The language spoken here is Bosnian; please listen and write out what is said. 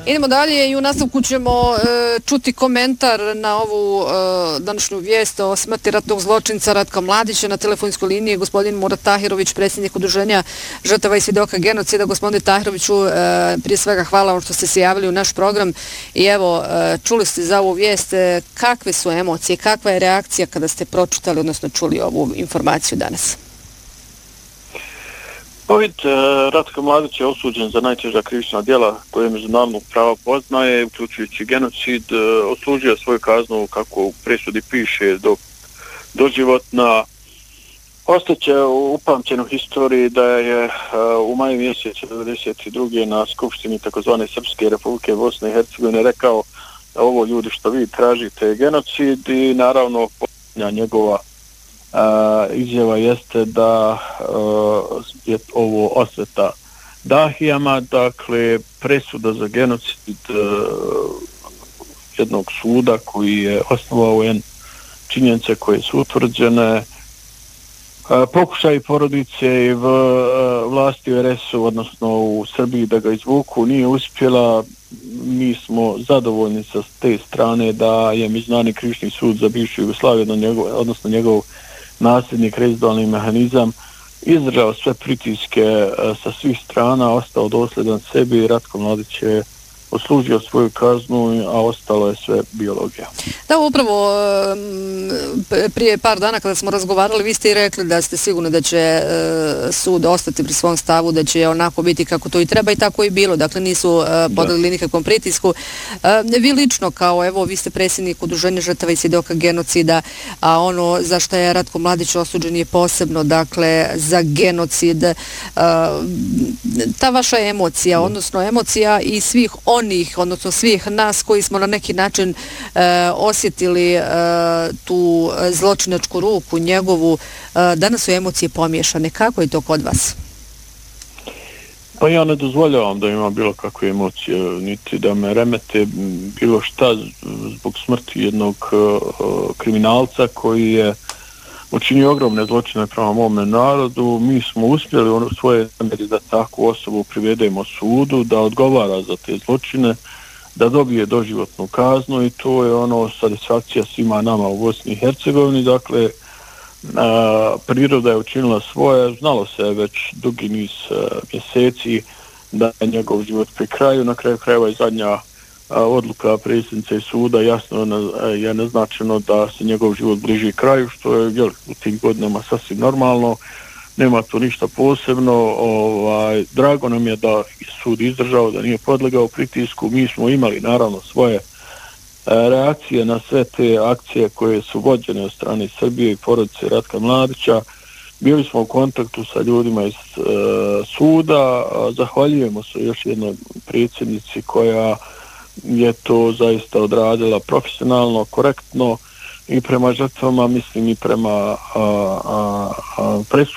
Idemo dalje i u nastavku ćemo čuti komentar na ovu današnju vijest o smrti ratnog zločinca Ratka Mladića. Na telefonskoj liniji je gospodin Murat Tahirović, predsjednik Udruženja žrtava i svjedoka genocida. Gospodine Tahiroviću, prije svega hvala vam što ste se javili u naš program i evo, čuli ste za ovu vijest. Kakve su emocije, kakva je reakcija kada ste pročitali, odnosno čuli ovu informaciju danas? Ratko Mladić je osuđen za najteža krivična djela koje međunarodno pravo poznaje, uključujući genocid. Odslužio svoju kaznu, kako u presudi piše, doživotna. Ostaće upamćen u historiji da je u maju mjesecu 1992. na skupštini takozvane Srpske Republike Bosne i Hercegovine rekao da ovo, ljudi, što vi tražite je genocid, i naravno posljednja njegova izjava jeste da je ovo osveta dahijama, dakle presuda za genocid jednog suda koji je osnovao činjenice koje su utvrđene, pokušaj porodice i vlasti u RS-u, odnosno u Srbiji, da ga izvuku, nije uspjela. Mi smo zadovoljni sa te strane da je Međunarodni krivični sud za bivšu Jugoslaviju, odnosno njegov nasljednik, rezidualni mehanizam, izdržao sve pritiske sa svih strana, ostao dosljedan sebi i Ratko Mladić je odslužio svoju kaznu, a ostalo je sve biologija. Da, upravo prije par dana kada smo razgovarali, vi ste i rekli da ste sigurni da će sud ostati pri svom stavu, da će onako biti kako to i treba, i tako i bilo. Dakle, nisu podlegli nikakvom pritisku. Vi lično, kao evo, vi ste predsjednik Udruženja žrtava i svjedoka genocida, a ono za što je Ratko Mladić osuđen je posebno, dakle, za genocid. Ta vaša emocija, odnosno emocija i svih onih, odnosno svih nas koji smo na neki način osjetili tu zločinačku ruku njegovu, danas su emocije pomiješane. Kako je to kod vas? Pa ja ne dozvoljavam da imam bilo kakve emocije, niti da me remete bilo šta zbog smrti jednog kriminalca koji je učinio ogromne zločine prema mome narodu. Mi smo uspjeli u svoje namjeri da takvu osobu privedemo sudu, da odgovara za te zločine, da dobije doživotnu kaznu, i to je satisfakcija svima nama u Bosni i Hercegovini. Dakle, priroda je učinila svoje, znalo se već dugi niz mjeseci da je njegov život pri kraju. Na kraju krajeva i zadnja odluka predsjednice suda jasno je naznačeno da se njegov život bliži kraju, što je u tim godinama sasvim normalno. Nema tu ništa posebno. Drago nam je da sud izdržao, da nije podlegao pritisku. Mi smo imali naravno svoje reakcije na sve te akcije koje su vođene od strane Srbije i porodice Ratka Mladića. Bili smo u kontaktu sa ljudima iz suda. Zahvaljujemo se još jednoj predsjednici koja je to zaista odradila profesionalno, korektno i prema žrtvama, mislim i prema